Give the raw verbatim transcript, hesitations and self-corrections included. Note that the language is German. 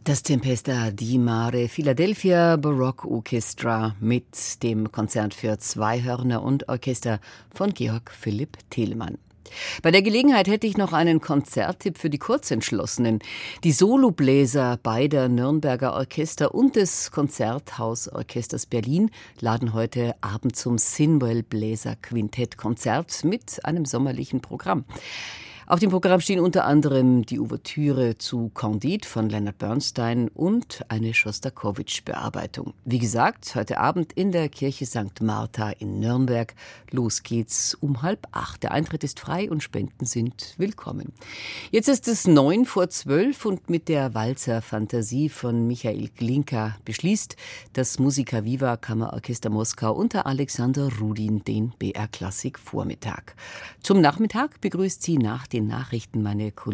Das Tempesta di Mare Philadelphia Baroque Orchestra mit dem Konzert für zwei Hörner und Orchester von Georg Philipp Telemann. Bei der Gelegenheit hätte ich noch einen Konzerttipp für die Kurzentschlossenen. Die Solobläser beider Nürnberger Orchester und des Konzerthausorchesters Berlin laden heute Abend zum Sinwell Bläser Quintett-Konzert mit einem sommerlichen Programm. Auf dem Programm stehen unter anderem die Ouvertüre zu Candide von Leonard Bernstein und eine Schostakowitsch-Bearbeitung. Wie gesagt, heute Abend in der Kirche Sankt Martha in Nürnberg. Los geht's um halb acht. Der Eintritt ist frei und Spenden sind willkommen. Jetzt ist es neun vor zwölf und mit der Walzer-Fantasie von Michael Glinka beschließt das Musica Viva Kammerorchester Moskau unter Alexander Rudin den B R Klassik Vormittag. Zum Nachmittag begrüßt sie nach den Nachrichten meine Kollegin